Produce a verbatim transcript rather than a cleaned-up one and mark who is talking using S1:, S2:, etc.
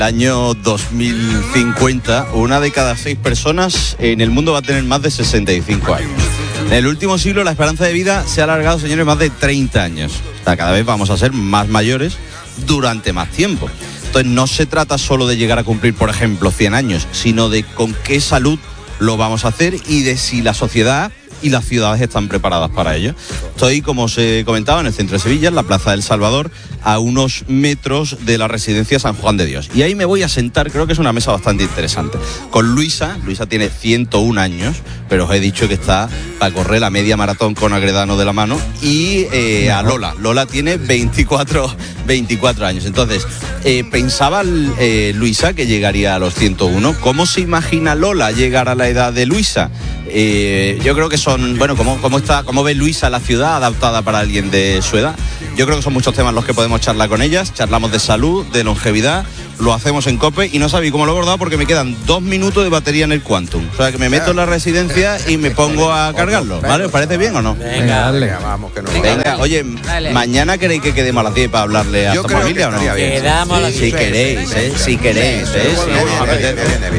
S1: año dos mil cincuenta, una de cada seis personas en el mundo va a tener más de sesenta y cinco años. En el último siglo la esperanza de vida se ha alargado, señores, más de treinta años. O sea, cada vez vamos a ser más mayores durante más tiempo. Entonces no se trata solo de llegar a cumplir, por ejemplo, cien años, sino de con qué salud lo vamos a hacer y de si la sociedad y las ciudades están preparadas para ello. Estoy, como os he comentado, en el centro de Sevilla, en la Plaza del Salvador, a unos metros de la residencia San Juan de Dios. Y ahí me voy a sentar, creo que es una mesa bastante interesante, con Luisa. Luisa tiene ciento un años, pero os he dicho que está para correr la media maratón con Agredano de la mano, y eh, a Lola. Lola tiene veinticuatro años. Entonces, eh, pensaba eh, Luisa que llegaría a los ciento uno. ¿Cómo se imagina Lola llegar a la edad de Luisa? Eh, yo creo que son, bueno, ¿cómo, cómo está, cómo ve Luisa la ciudad adaptada para alguien de su edad? Yo creo que son muchos temas los que podemos charlar con ellas. Charlamos de salud, de longevidad, lo hacemos en COPE, y no sabéis cómo lo he abordado porque me quedan dos minutos de batería en el Quantum. O sea, que me meto en la residencia y me pongo a cargarlo, ¿vale? ¿Os parece bien o no?
S2: Venga, dale. Vamos, que no.
S1: Venga, oye, dale. ¿Mañana queréis que quedemos a las diez para hablarle a tu familia o no?
S3: Quedamos a las diez.
S1: Si queréis, ¿eh? Si queréis, ¿eh? Si os apetece.